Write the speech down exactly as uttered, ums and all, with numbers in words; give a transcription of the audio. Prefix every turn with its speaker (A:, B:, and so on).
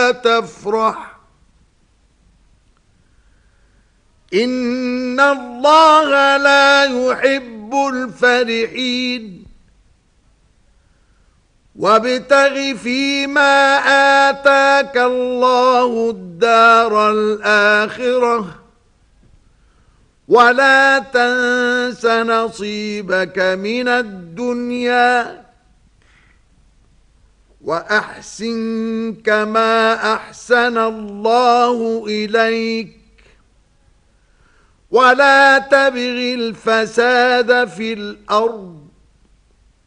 A: ولا تفرح إن الله لا يحب الفرحين وابتغ فيما آتاك الله الدار الآخرة ولا تنس نصيبك من الدنيا وأحسن كما أحسن الله إليك ولا تبغ الفساد في الأرض